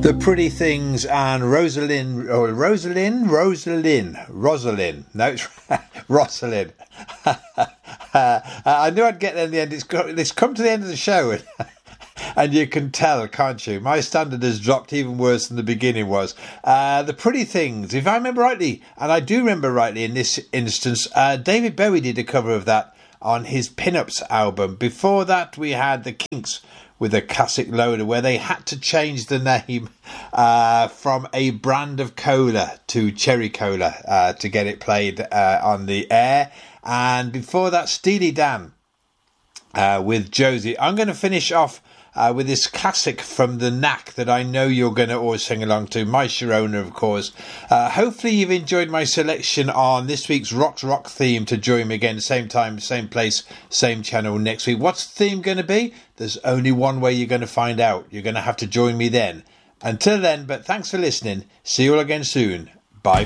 The Pretty Things and Rosalind. No, it's Rosalind. I knew I'd get there in the end. It's come to the end of the show, and you can tell, can't you? My standard has dropped even worse than the beginning was. The Pretty Things, if I remember rightly, and I do remember rightly in this instance, David Bowie did a cover of that on his Pin-Ups album. Before that, we had the Kinks with a classic loader where they had to change the name from a brand of cola to Cherry Cola to get it played on the air. And before that, Steely Dan with Josie. I'm going to finish off with this classic from the Knack that I know you're going to always sing along to, My Sharona, of course. Hopefully you've enjoyed my selection on this week's Rock theme. To join me again, same time, same place, same channel next week. What's the theme going to be? There's only one way you're going to find out. You're going to have to join me then. Until then, but thanks for listening. See you all again soon.